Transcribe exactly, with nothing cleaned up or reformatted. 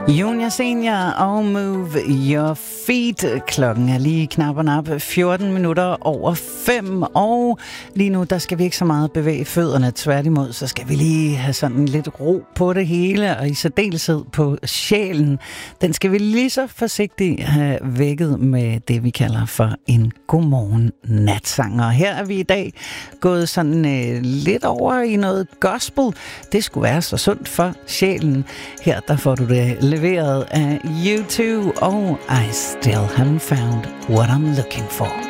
Junior Senior og Move Your Feet. Klokken er lige knap og nap fjorten minutter over fem, og lige nu der skal vi ikke så meget bevæge fødderne. Tværtimod, så skal vi lige have sådan lidt ro på det hele, og i særdeleshed på sjælen. Den skal vi lige så forsigtigt have vækket med det, vi kalder for en godmorgen natsang. Og her er vi i dag gået sådan øh, lidt over i noget gospel. Det skulle være så sundt for sjælen. Her der får du det leveret af U two og I Still Haven't Found What I'm Looking For.